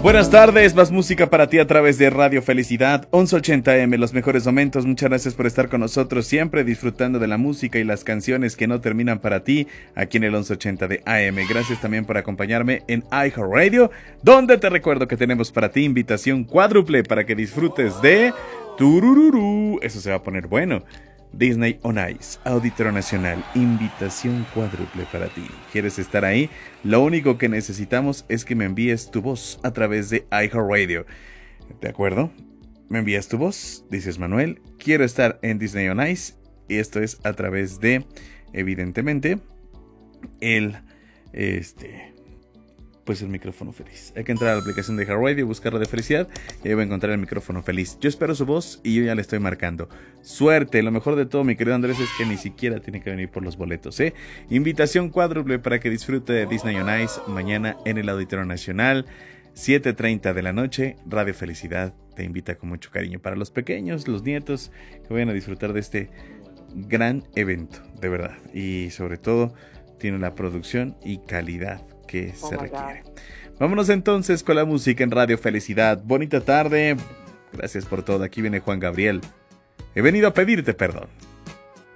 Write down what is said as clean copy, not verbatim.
Buenas tardes, más música para ti a través de Radio Felicidad 1180M, los mejores momentos. Muchas gracias por estar con nosotros, siempre disfrutando de la música y las canciones que no terminan para ti aquí en el 1180 de AM. Gracias también por acompañarme en iHeartRadio, donde te recuerdo que tenemos para ti invitación cuádruple para que disfrutes de Turururú. Eso se va a poner bueno. Disney on Ice, Auditorio Nacional, invitación cuádruple para ti. ¿Quieres estar ahí? Lo único que necesitamos es que me envíes tu voz a través de iHeartRadio. ¿De acuerdo? Me envías tu voz, dices Manuel, quiero estar en Disney on Ice. Y esto es a través de, evidentemente, el micrófono feliz. Hay que entrar a la aplicación de iHeartRadio, buscar Radio Felicidad y ahí va a encontrar el micrófono feliz. Yo espero su voz y yo ya le estoy marcando. Suerte, lo mejor de todo, mi querido Andrés, es que ni siquiera tiene que venir por los boletos, ¿eh? Invitación cuádruple para que disfrute de Disney on Ice mañana en el Auditorio Nacional, 7:30 de la noche. Radio Felicidad te invita con mucho cariño. Para los pequeños, los nietos, que vayan a disfrutar de este gran evento, de verdad. Y sobre todo, tiene la producción y calidad que se requiere. Vámonos entonces con la música en Radio Felicidad. Bonita tarde. Gracias por todo. Aquí viene Juan Gabriel. He venido a pedirte perdón.